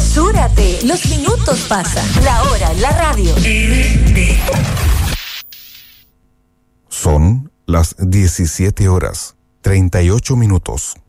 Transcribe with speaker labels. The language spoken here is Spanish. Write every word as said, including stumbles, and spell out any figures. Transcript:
Speaker 1: Apresúrate, los minutos pasan. La hora en la radio.
Speaker 2: Son las diecisiete horas, treinta y ocho minutos.